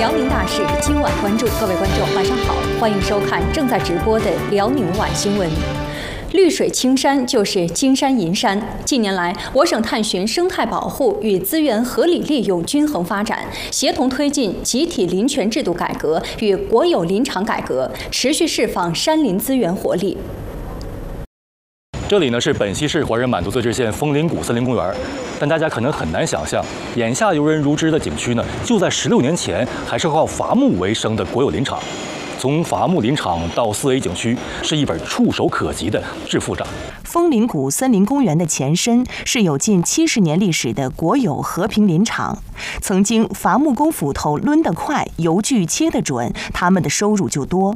辽宁大事今晚关注，各位观众晚上好，欢迎收看正在直播的辽宁晚新闻。绿水青山就是金山银山。近年来，我省探寻生态保护与资源合理利用均衡发展，协同推进集体林权制度改革与国有林场改革，持续释放山林资源活力。 这里呢是本溪市怀仁满族自治县枫林谷森林公园，但大家可能很难想象，眼下游人如织的景区呢，就在16年前还是靠伐木为生的国有林场。从伐木林场到4A 景区，是一本触手可及的致富账。 枫林谷森林公园的前身是有近70年历史的国有和平林场，曾经伐木工斧头抡得快，油锯切得准，他们的收入就多。